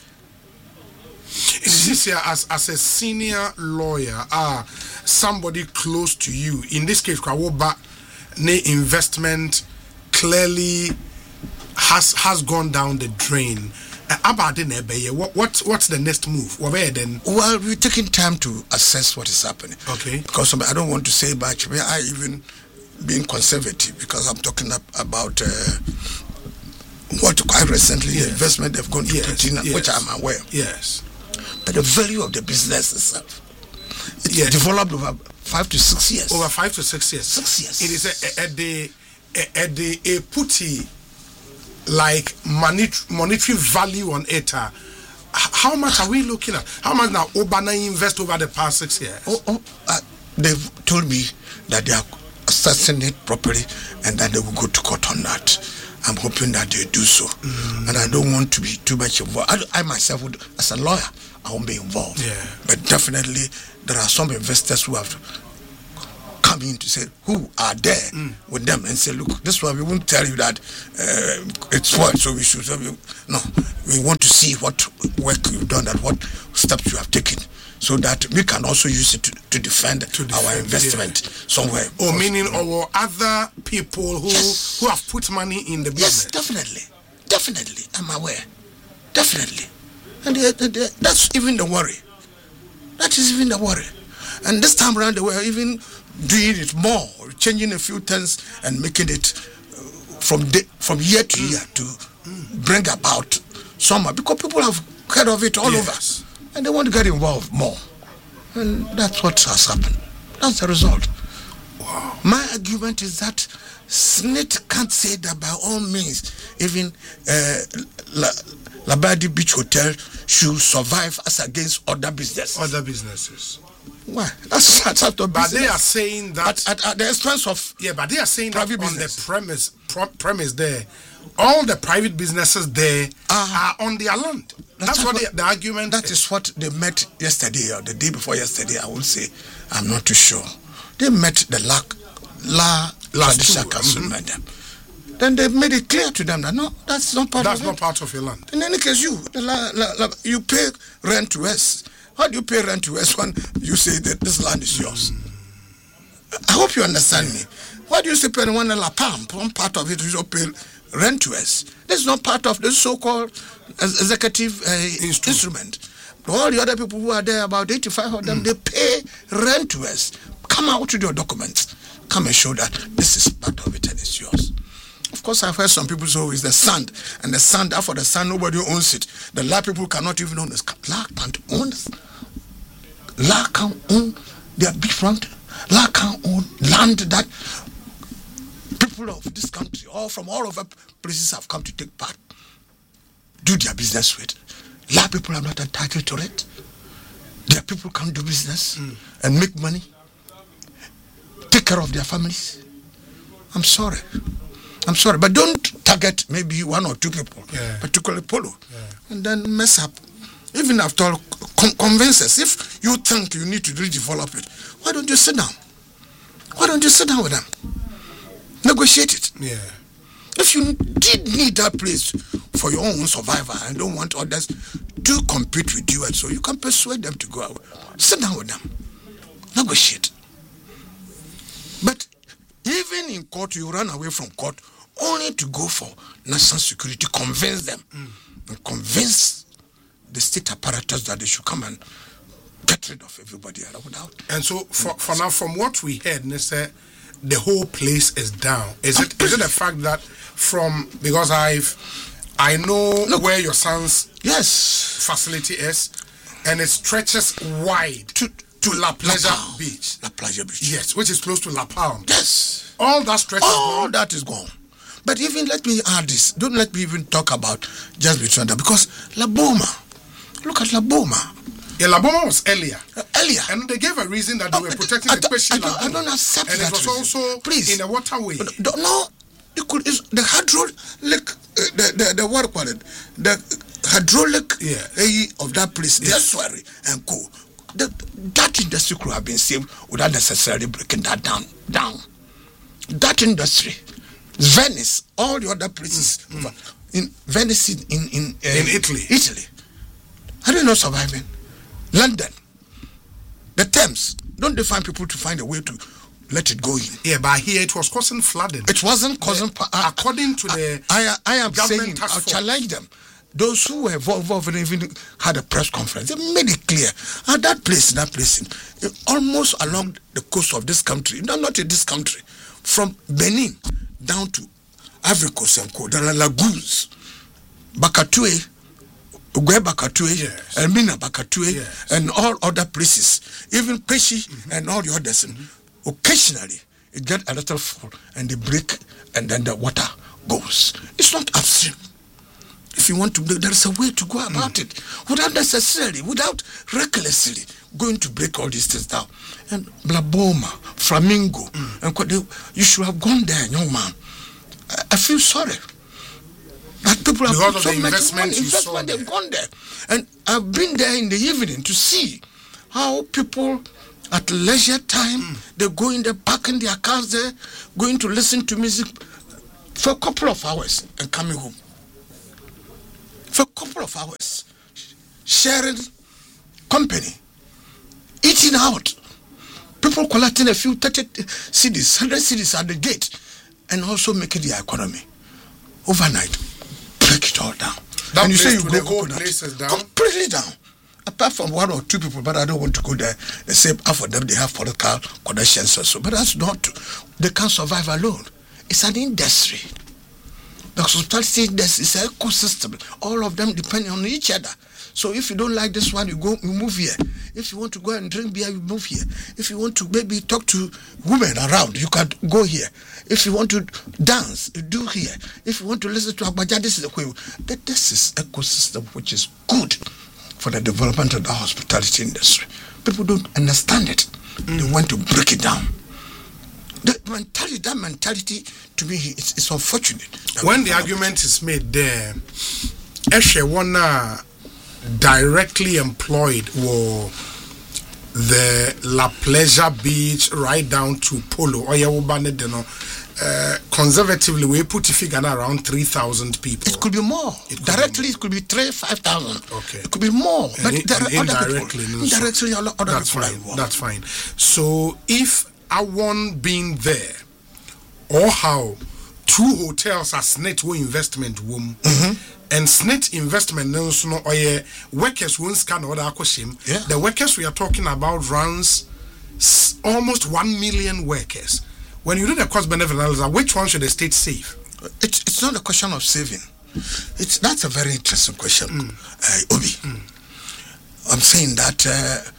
This year, as as a senior lawyer, uh, somebody close to you, in this case, Kawoba, ne investment clearly has has gone down the drain. Uh, what what what's the next move? What then? Well, we're taking time to assess what is happening. Okay. Because I don't want to say much. I even being conservative because I'm talking about. Uh, What quite recently yes. the investment they've gone to yes. put in, yes. which I'm aware of. Yes. But the value of the business itself, it's yes. developed over five to six years. Over five to six years. Six years. It is a, a, a, a, a, a putty like monetary, monetary value on it. Uh, how much are we looking at? How much now Obana invest over the past six years? Oh, oh, uh, they've told me that they are assessing it properly and that they will go to court on that. I'm hoping that they do so. Mm. And I don't want to be too much involved. I, I myself, would, as a lawyer, I won't be involved. Yeah. But definitely, there are some investors who have come come in to say who are there mm. with them and say, look, this one we won't tell you that uh, it's what, so we should. So we, no, we want to see what work you've done and what steps you have taken, so that we can also use it to, to, defend, to defend our investment yeah. somewhere. Or meaning our other people who yes. who have put money in the business. Yes, definitely, definitely. I'm aware, definitely, and they, they, they, that's even the worry. That is even the worry. And this time around, they were even doing it more, changing a few things and making it from day, from year to year to bring about summer, because people have heard of it all yes. over, and they want to get involved more. And that's what has happened. That's the result. Wow. My argument is that S N I T can't say that by all means, even uh, La, Labadi Beach Hotel should survive as against other businesses. Other businesses. Why? That's that's out of But they are saying that at, at, at the expense of yeah, but they are saying that on business. the premise pro, premise there, all the private businesses there uh, are on their land. That's, that's what the, the argument. That is what they met yesterday or the day before yesterday. I will say, I'm not too sure. They met the La La Traditional Council met them. Then they made it clear to them that no, that's not part that's of not it. part of your land. In any case, you the la, la, la, you pay rent to us. How do you pay rent to us when you say that this land is yours? Mm. I hope you understand yeah. me. Why do you say pay one La Palm? One part of it you pay rent to us. This is not part of the so-called executive uh, instrument. All the other people who are there, about eighty-five of them, mm. they pay rent to us. Come out with your documents. Come and show that this is part of it and it's yours. Of course, I've heard some people say, oh, it's the sand. And the sand, after the sand, nobody owns it. The La people cannot even own this. La can't own this. La can't own their beachfront. La can't own land that people of this country, all from all over places, have come to take part, do their business with. La people are not entitled to it. Their people can't do business mm. and make money, take care of their families. I'm sorry. I'm sorry, but don't target maybe one or two people, yeah. particularly Polo, yeah. and then mess up. Even after all, con- convince us. If you think you need to redevelop it, why don't you sit down? Why don't you sit down with them? Negotiate it. Yeah. If you did need that place for your own survival and don't want others to compete with you, and so you can persuade them to go out. Sit down with them. Negotiate. But even in court, you run away from court only to go for national security, convince them, mm. and convince the state apparatus that they should come and get rid of everybody without. And so, for, for now, from what we heard, Mister the whole place is down. Is it is it the fact that from because I've I know Look, where your son's yes facility is, and it stretches wide to to La Pleasure La Beach. La Pleasure Beach. Yes, which is close to La Palm. Yes. All that stretch All is gone. that is gone. But even let me add this. Don't let me even talk about just between them, because La Boma. Look at La Boma. Yeah, La Boma was earlier. Uh, earlier. And they gave a reason that they oh, were protecting I, the special I, I, I don't accept and that. And it was reason. also Please. in a waterway. No, no it could, it's the hydraulic, uh, the, the, the what call it, the hydraulic yeah. uh, of that place, the estuary and co. The, that industry could have been saved without necessarily breaking that down. Down. That industry, Venice, all the other places, mm, mm. in Venice, in in in, uh, in Italy, Italy, are they not surviving? London, the Thames, don't they find people to find a way to let it go in? Yeah, but here it was causing flooding. It wasn't causing. Yeah, uh, according to I, the, I, I am saying, I'll force. challenge them. Those who were involved and even had a press conference, they made it clear. And that place, that place, almost along the coast of this country, no, not in this country, from Benin down to Ivory Coast and Co. There are lagoons, Bakatue, Ugwe Bakatue, yes. Elmina Bakatue, yes. and all other places, even Peshi mm-hmm. and all the others. Mm-hmm. Occasionally, it gets a little full and they break and then the water goes. It's not upstream. If you want to, there is a way to go about mm. it without necessarily, without recklessly going to break all these things down. And Blaboma, Flamingo, mm. and you should have gone there, young man. I, I feel sorry. That people have because of so the investment, much you investment saw they've gone there. And I've been there in the evening to see how people At leisure time, mm. they go in the park in their cars there, going to listen to music for a couple of hours and coming home. For a couple of hours. Sharing company. Eating out. People collecting a few thirty cedis, one hundred cedis at the gate. And also making the economy. Overnight. Break it all down. That and you say you go go whole coconut. place is down? Completely down. Apart from one or two people, but I don't want to go there. They say half of them, they have political connections or so. But that's not, they can't survive alone. It's an industry. The hospitality industry is an ecosystem. All of them depend on each other. So if you don't like this one, you go, you move here. If you want to go and drink beer, you move here. If you want to maybe talk to women around, you can go here. If you want to dance, you do here. If you want to listen to Agbaja, this is the way. This is ecosystem which is good for the development of the hospitality industry. People don't understand it. Mm. They want to break it down. The mentality, that mentality, to me, it's, it's unfortunate. When the argument is made there, Eshe wanna directly employed were the La Pleasure Beach right down to Polo. Uh, conservatively, we put a figure around three thousand people. It could be more. It Directly, be more. It could be three, five thousand. Okay. It could be more. And but it, there are indirectly, other people. No, indirectly, so other that's people fine. That's fine. So, if I want being there, or how two hotels are snit wo investment wom, mm-hmm. and snit investment no so no oye workers won't scan order akoshim. Yeah. The workers we are talking about runs s- almost one million workers. When you do the cost benefit analysis, which one should the state save? It's it's not a question of saving. It's that's a very interesting question, mm. uh, Obi. Mm. I'm saying that uh,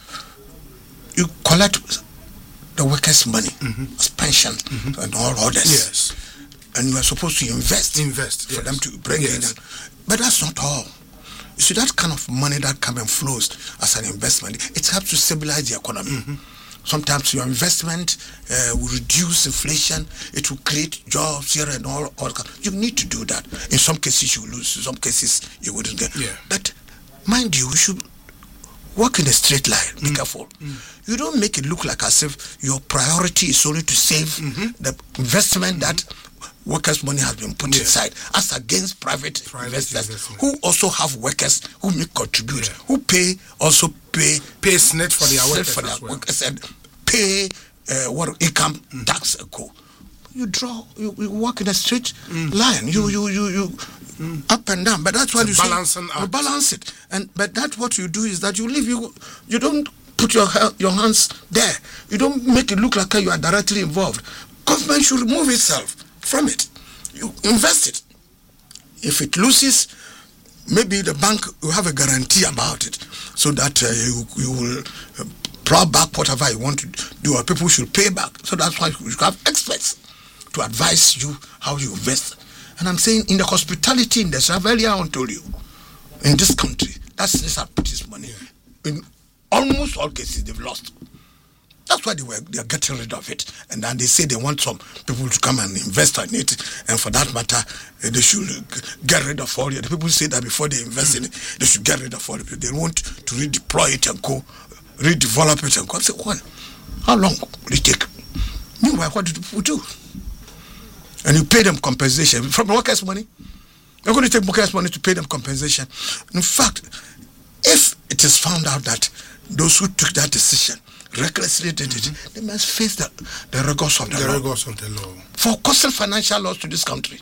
you collect the workers' money mm-hmm. as pension mm-hmm. and all others. Yes. And you are supposed to invest, invest for yes. them to bring yes. in. But that's not all. You see, that kind of money that comes and flows as an investment, it helps to stabilize the economy. Mm-hmm. Sometimes your investment uh, will reduce inflation. It will create jobs here and all, all. You need to do that. In some cases, you lose. In some cases, you wouldn't get. Yeah. But mind you, we should walk in a straight line. Be mm. careful. Mm. You don't make it look like as if your priority is only to save mm-hmm. the investment mm-hmm. that workers' money has been put yeah. inside, as against private, private investors investment. Who also have workers who may contribute, yeah. who pay also pay pay SNET for their workers, for their well. workers and pay uh, what income mm. tax and co. You draw, you, you walk in a straight mm. line. You you you you mm. up and down. But that's what you balance say. You balance it. And but that's what you do is that you leave you you don't put your your hands there. You don't make it look like you are directly involved. Government should remove itself from it. You invest it. If it loses, maybe the bank will have a guarantee about it, so that uh, you you will uh, plow back whatever you want to do, or people should pay back. So that's why you should have experts to advise you how you invest. And I'm saying in the hospitality industry, I've earlier on told you, in this country, that's this has put his money. In almost all cases, they've lost. That's why they were they are getting rid of it. And then they say they want some people to come and invest in it. And for that matter, they should get rid of all it. The people say that before they invest in it, they should get rid of all it. They want to redeploy it and go, redevelop it and go. I say, well, how long will it take? Meanwhile, what do people do? And you pay them compensation from workers' money. You're going to take workers' money to pay them compensation. In fact, if it is found out that those who took that decision recklessly did it, mm-hmm. they must face the, the rigors of the, the law. rigors of the law. For causing financial loss to this country.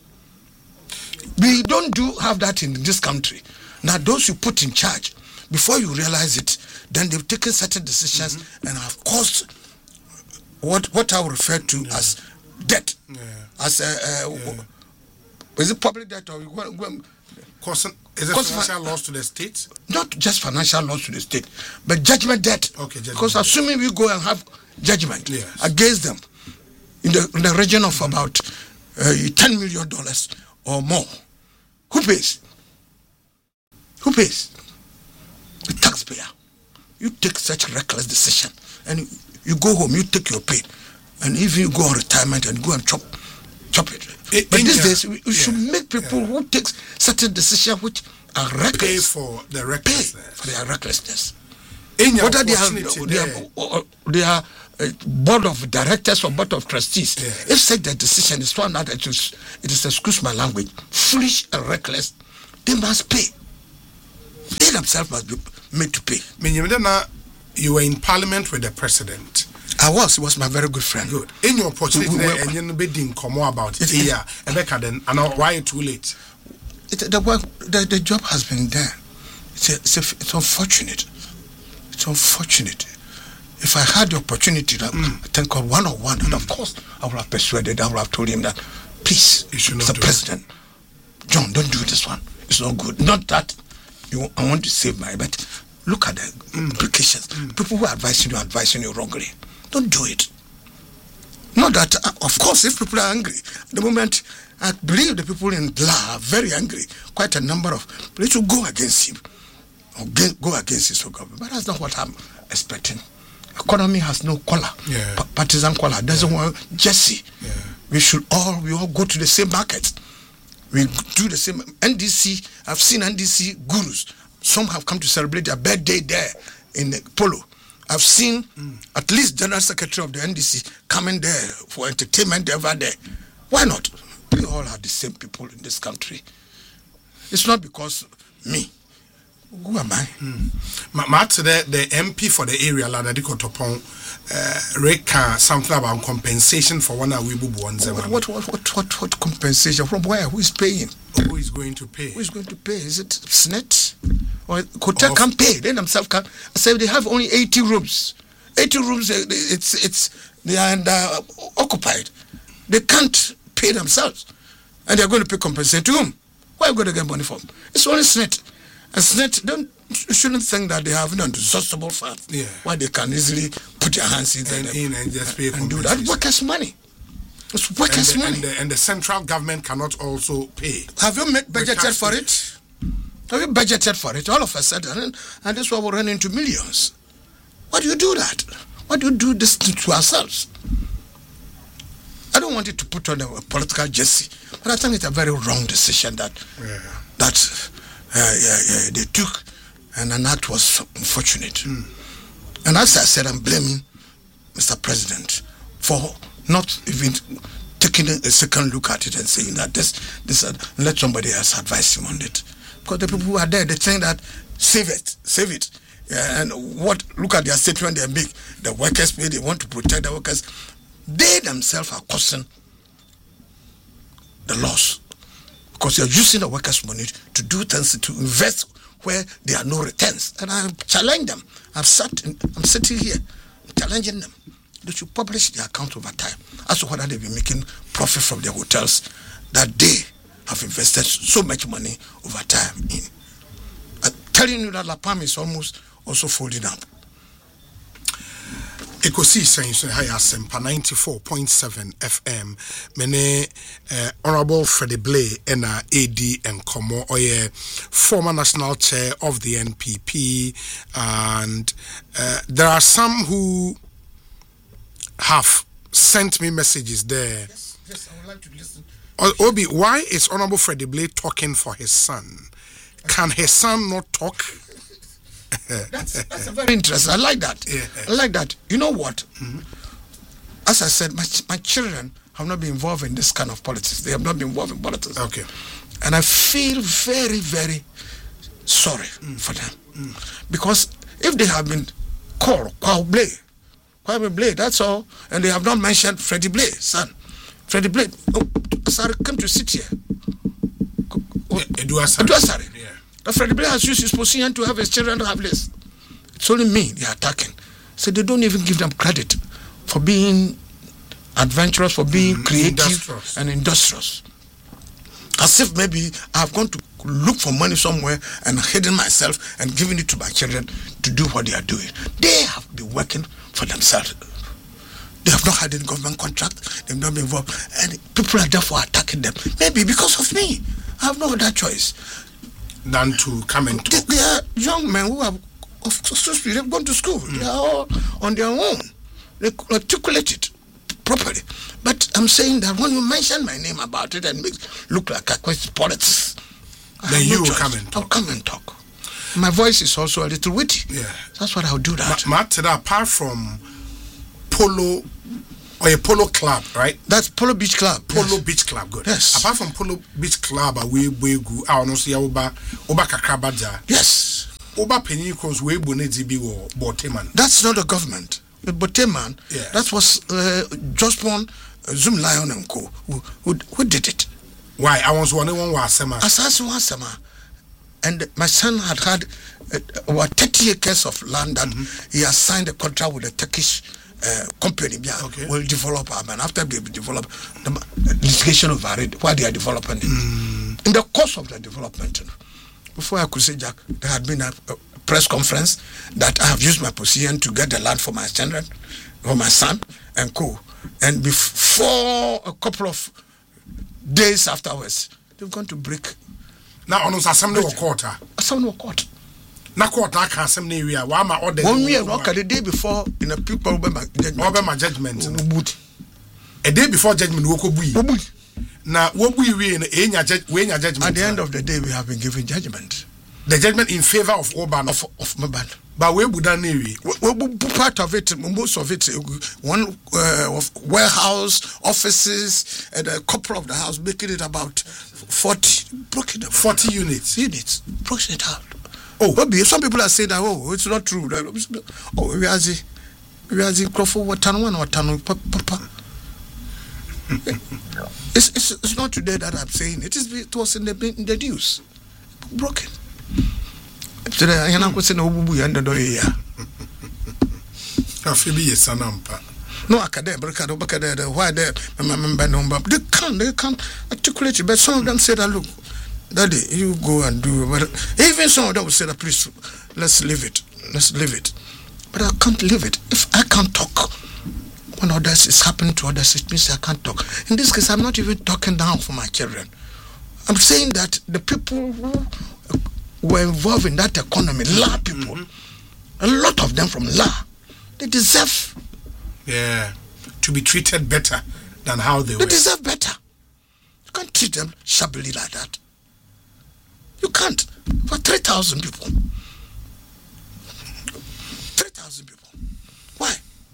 We don't do have that in this country. Now, those you put in charge, before you realize it, then they've taken certain decisions mm-hmm. and have caused what what I would refer to yeah. as debt. Yeah. As a, uh, yeah. is it public debt or causing? Is it financial loss to the state? Not just financial loss to the state, but judgment debt. Okay, judgment because debt. Assuming we go and have judgment yes. against them in the, in the region of mm-hmm. about uh, ten million dollars or more, who pays? Who pays? The taxpayer. You take such reckless decision and you, you go home, you take your pay, and if you go on retirement and go and chop, chop it. It, but these days, we, we yeah, should make people yeah. who take certain decisions which are reckless. Pay for the recklessness. Pay for their recklessness. whether they are, they are, they are uh, board of directors or board of trustees, yeah. if such a decision is found out that it is, it is, excuse my language, foolish and reckless, they must pay. They themselves must be made to pay. You were in parliament with the president. I was. He was my very good friend. Good. In your opportunity, we, we, and you didn't come more about it. Yeah. And then, and why too late? It, the work, the, the job has been there. It's, a, it's, a, it's unfortunate. It's unfortunate. If I had the opportunity to mm. think of one on one, and of course I would have persuaded. I would have told him that, please, you should not Mister President, it. John, don't do this one. It's not good. Not that you. I want to save my, but look at the mm. implications. Mm. People who are advising you are advising you wrongly. Don't do it. Not that, uh, of course, if people are angry, at the moment, I believe the people in La are very angry. Quite a number of people should go against him, or get, go against his government. But that's not what I'm expecting. Economy has no color, yeah. pa- partisan color. Doesn't yeah. want Jesse. Yeah. We should all we all go to the same market. We do the same. N D C. I've seen N D C gurus. Some have come to celebrate their birthday there in the Polo. I've seen mm. at least General Secretary of the N D C coming there for entertainment over there. Why not? We all are the same people in this country. It's not because me. Who am I? Mm. Matt, the, the M P for the area, Ladadiko Topon, uh, Reka, something about compensation for one we ones. What, what, what, what, what, what compensation? From where? Who is paying? Who is going to pay? Who is going to pay? Is it S N E T? Or hotel can't pay. They themselves can. I say they have only eighty rooms. eighty rooms, it's, it's, they are uh, occupied. They can't pay themselves. And they're going to pay compensation to whom? Where are you going to get money from? It's only S N E T. And S N E T, don't, you shouldn't think that they have an inexhaustible funds. Yeah. Why they can easily put their hands in, and, and, in and just pay and do that. Workers' money. It's workers' and the, money. And the, and the central government cannot also pay. Have you made, budgeted for it? Have you budgeted for it? All of a sudden, and this is why we run into millions. Why do you do that? Why do you do this to ourselves? I don't want it to put on a political jersey, but I think it's a very wrong decision that yeah. that uh, yeah, yeah, they took, and an act was unfortunate. Mm. And as I said, I'm blaming Mister President for not even taking a second look at it and saying that this, this, uh, let somebody else advise him on it. Because the people who are there, they think that save it, save it. Yeah, and what, look at their statement they make. The workers pay, they want to protect the workers. They themselves are causing the loss. Because they're using the workers' money to do things, to invest where there are no returns. And I challenge them. I've sat in, I'm sitting here, challenging them. They should publish their account over time as to whether they've been making profit from their hotels that they have invested so much money over time in. I'm telling you that La Palma is almost also folding up. Ekosi sense high asempa ninety-four point seven F M. Mene uh, Honorable Freddie Blay and A D and Komo Oye, former national chair of the N P P, and uh, there are some who have sent me messages there. Yes, yes, I would like to listen. Obi, why is Honorable Freddie Blay talking for his son? Can his son not talk? that's, that's a very interesting. I like that. Yeah. I like that. You know what? Mm-hmm. As I said, my my children have not been involved in this kind of politics. They have not been involved in politics. Okay. And I feel very, very sorry mm. for them. Mm. Because if they have been called Kwame Blay, Kwame Blay, that's all, and they have not mentioned Freddie Blay, son. Freddie Blay, oh, sorry, come to sit here. Edu Asare. Edu Asare. Yeah. Freddie Blay has used his position to have his children have less. It's only me they are attacking. So they don't even give them credit for being adventurous, for being mm, creative industrious. and industrious. As if maybe I've gone to look for money somewhere and hidden myself and giving it to my children to do what they are doing. They have been working for themselves. They have not had any government contract. They've not been involved. And people are therefore attacking them. Maybe because of me. I have no other choice than to come and talk. They, they are young men who have they've gone to school. Mm. They are all on their own. They articulate it properly. But I'm saying that when you mention my name about it and make it look like I question politics, then you will come and talk. I'll come and talk. My voice is also a little witty. Yeah. That's what I'll do that. Ma, ma apart from Polo, or a Polo Club, right? That's Polo Beach Club. Polo yes. Beach Club, good. Yes. Apart from Polo Beach Club, we we go. I don't see Oba Oba Kakrabaja. Yes. Oba Penikos we bonedi bi wo Boteman. That's not the government. The Boteman. Yeah. That was uh, Jospon uh, Zoom Lion and Co. Who, who who did it? Why? I was one one was Sema. Assassin was Sema. And my son had had uh, about thirty acres of land that mm-hmm. he has signed a contract with a Turkish uh, company. Yeah, okay. Will develop. I mean, after they develop, the litigation over it, why they are developing it. Mm. In the course of the development, before I could say, Jack, there had been a, a press conference that I have used my position to get the land for my children, for my son, and co. And before a couple of days afterwards, they've gone to break. Now, on assembly or quarter. Assembly or court. Na court I can assembly area. Why my order? One year, okay, the day before in a people over my judgment. Over my judgment. A day before judgment, we could be. Now, what we win in your judgment. At the end of the day, we have been given judgment. The judgment in favor of Oban of of Maban. But we would not know part of it, most of it, one uh, of warehouse, offices, and a couple of the house, making it about forty, broken up. forty units. Units, broken it out. Oh, maybe some people are saying that, oh, it's not true. Oh, we are the, we are the Crawford, what one, what papa. It's, it's, it's not today that I'm saying it. Is, it was in the, in the news. Broken. Today, I am not saying no bubu and the yeah. I feel yes, Sanampa. No academic, why they remember number. They can't, they can't articulate it, but some of them say that, look, Daddy, you go and do it. But even some of them will say that, please, let's leave it, let's leave it. But I can't leave it. If I can't talk, when others is happening to others, it means I can't talk. In this case, I'm not even talking down for my children. I'm saying that the people who were involved in that economy, La people, mm-hmm. a lot of them from La, they deserve yeah, to be treated better than how they, they were. They deserve better. You can't treat them shabbily like that. You can't. For three thousand people. three thousand people. Why?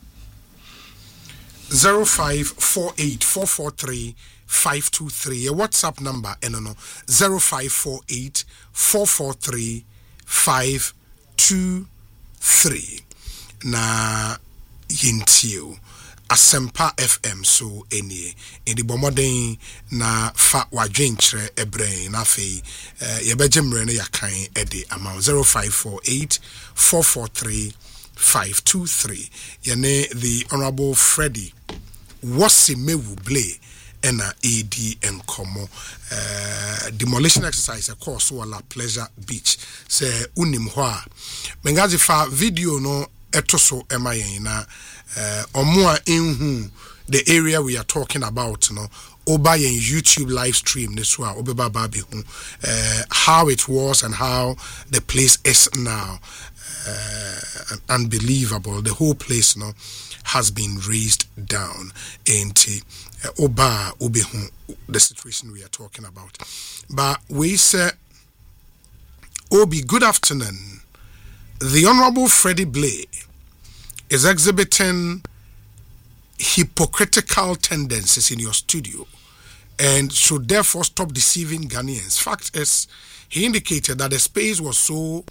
zero five four eight four four three five two three. A WhatsApp number, and no, zero five four eight four four three five two three. Na yintio Asempa F M so enie edi bomoden na fa wadwenkyere ebrain na afei yebegimre na yakan edi amount zero five four eight four four three five two three. Yene the Honorable Freddie Wasimewu Blay ena A D Nkomo uh, demolition exercise a course wala Pleasure Beach se unim ho a mengazi fa video no etoso emayen na uh, omua enhu the area we are talking about no oba yen YouTube live stream this wa obeba baby hu uh, how it was and how the place is now. Uh, unbelievable. The whole place no has been raised down into uh, oba obehu the situation we are talking about. But we say Obi, good afternoon. The Honorable Freddie Blay is exhibiting hypocritical tendencies in your studio and should therefore stop deceiving Ghanaians. Fact is, he indicated that the space was so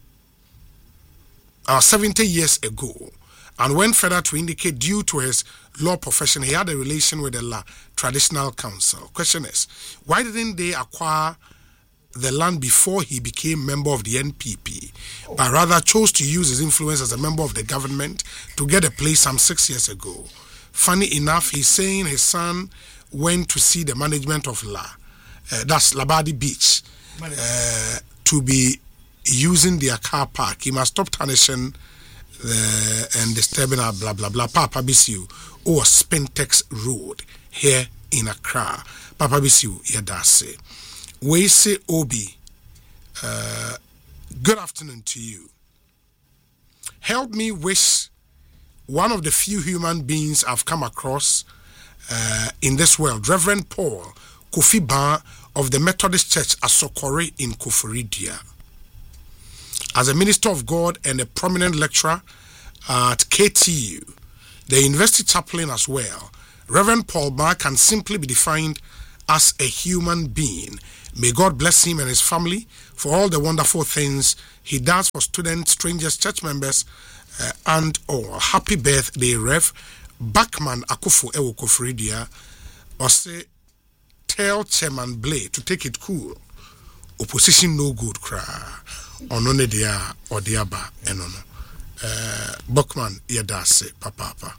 uh, seventy years ago, and went further to indicate due to his law profession, he had a relation with the La Traditional Council. Question is, why didn't they acquire the land before he became member of the N P P, but rather chose to use his influence as a member of the government to get a place some six years ago? Funny enough, he's saying his son went to see the management of La, uh, that's Labadi Beach, uh, to be using their car park. He must stop tarnishing the, and disturbing our blah blah blah. Papa Bisiu or Spentex Road here in Accra. Papa Bisiu, Yadase. We say Obi, uh, good afternoon to you. Help me wish one of the few human beings I've come across uh, in this world, Reverend Paul Kofi Ban of the Methodist Church Asokore in Koforidia. As a minister of God and a prominent lecturer at K T U, the university chaplain as well, Reverend Paul Marr can simply be defined as a human being. May God bless him and his family for all the wonderful things he does for students, strangers, church members, uh, and all. Happy birthday, Rev Backman Akufo Ewo Kofridia. Or say, tell Chairman Blay to take it cool. Opposition no good, cry. Onone dia or diaba enono. Uh, Buckman yadase papa papa.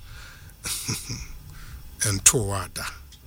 And Towada.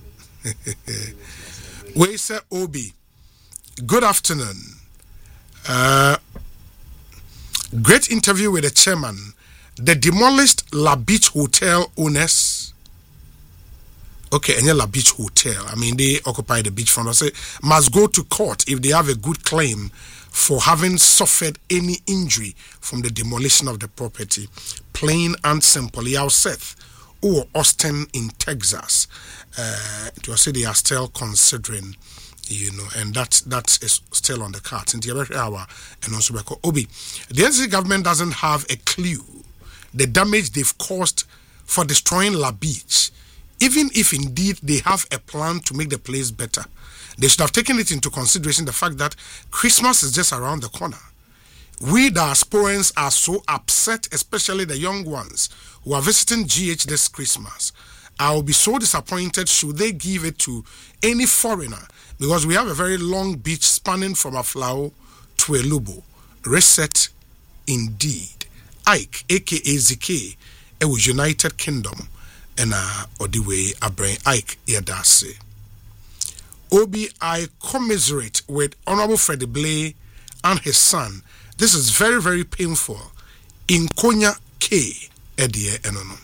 We say Obi. Good afternoon. Uh, great interview with the chairman. The demolished La Beach Hotel owners. Okay, and La Beach Hotel. I mean, they occupy the beachfront. I say must go to court if they have a good claim for having suffered any injury from the demolition of the property. Plain and simple. Yao Seth, or Austin in Texas. Uh, it was say they are still considering, you know, and that that is still on the cards. In the hour, and also Obi, the N C C government doesn't have a clue the damage they've caused for destroying La Beach. Even if indeed they have a plan to make the place better, they should have taken it into consideration the fact that Christmas is just around the corner. We diasporans are so upset, especially the young ones who are visiting G H this Christmas. I will be so disappointed should they give it to any foreigner, because we have a very long beach spanning from Aflao to Elubo. Reset indeed. Ike, aka Z K, it was United Kingdom, and uh, Odiwe Abrain Ike Yadase. Obi, I commiserate with Honorable Freddie Blay and his son. This is very, very painful. In Konya K. Edie Enono.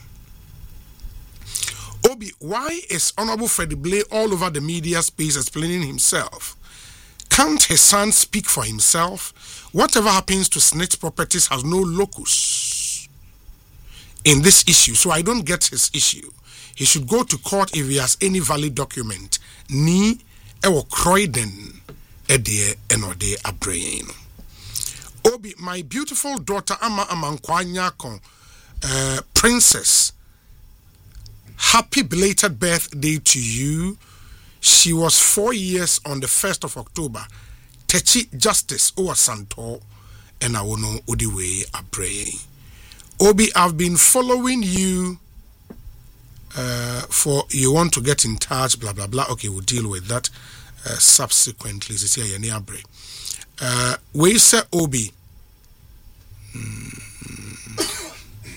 Obi, why is Honorable Freddie Blay all over the media space explaining himself? Can't his son speak for himself? Whatever happens to snitch properties has no locus in this issue, so I don't get his issue. He should go to court if he has any valid document. Ni ewo Croydon Edie Enode Abrain. Obi, my beautiful daughter Ama Amankwanyako, uh, Princess, happy belated birthday to you. She was four years on the first of October. Techi Justice Owa Santo and Awono Odiwe Abrain. Obi, I've been following you uh, for you want to get in touch, blah blah blah. Okay, we'll deal with that uh, subsequently. Uh, we say Obi. Mm.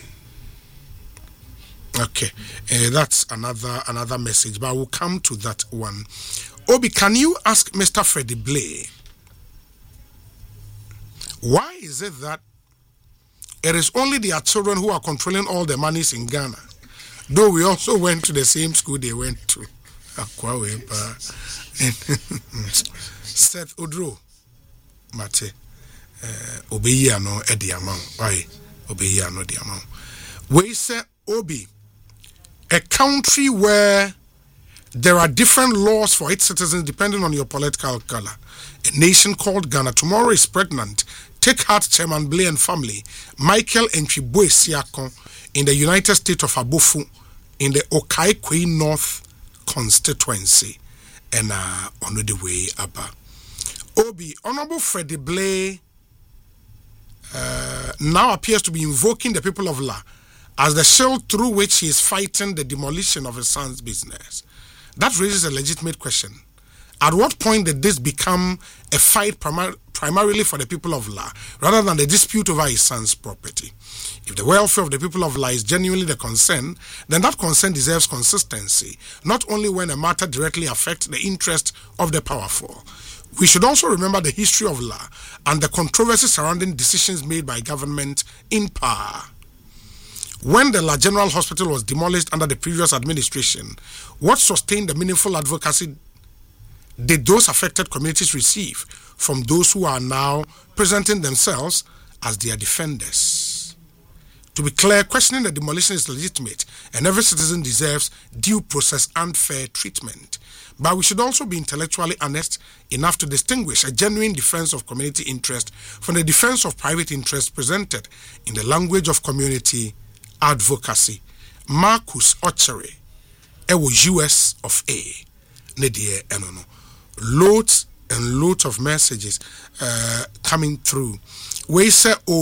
Okay, uh, that's another another message, but we'll come to that one. Obi, can you ask Mister Freddie Blay, why is it that it is only their children who are controlling all the monies in Ghana? Though we also went to the same school they went to. Seth Odro Mate Obeya no Ediamon. Why Obeya no Diamon? We say Obi, a country where there are different laws for its citizens depending on your political color. A nation called Ghana tomorrow is pregnant. Take heart, Chairman Blay and family. Michael Enchibwe Siakon in the United States of Abofu in the Okai-Kwei North constituency. And uh, on the way, Abba. Obi, Honorable Freddie Blay uh, now appears to be invoking the people of La as the shield through which he is fighting the demolition of his son's business. That raises a legitimate question. At what point did this become a fight primar- primarily for the people of La, rather than the dispute over his son's property? If the welfare of the people of La is genuinely the concern, then that concern deserves consistency, not only when a matter directly affects the interest of the powerful. We should also remember the history of La and the controversy surrounding decisions made by government in power. When the La General Hospital was demolished under the previous administration, what sustained the meaningful advocacy did those affected communities receive from those who are now presenting themselves as their defenders? To be clear, questioning the demolition is legitimate, and every citizen deserves due process and fair treatment. But we should also be intellectually honest enough to distinguish a genuine defense of community interest from the defense of private interest presented in the language of community advocacy. Marcus Ochere, ewo U S of A, ne deɛ ɛno no. Loads and loads of messages uh, coming through. We say, oh,